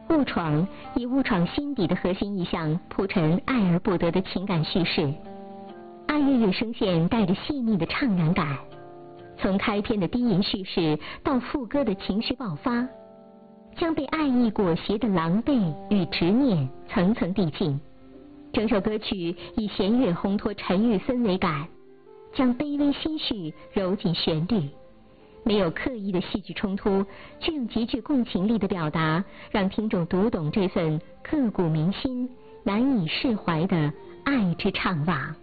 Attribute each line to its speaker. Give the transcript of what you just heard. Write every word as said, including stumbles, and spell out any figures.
Speaker 1: 误闯以误闯心底的核心意象铺陈爱而不得的情感叙事。爱日日声线带着细腻的怅然感，从开篇的低吟叙事到副歌的情绪爆发，将被爱意裹挟的狼狈与执念层层递进。整首歌曲以弦乐烘托沉郁氛围感，将卑微心绪揉进旋律，没有刻意的戏剧冲突，却用极具共情力的表达，让听众读懂这份刻骨铭心、难以释怀的爱之怅惘。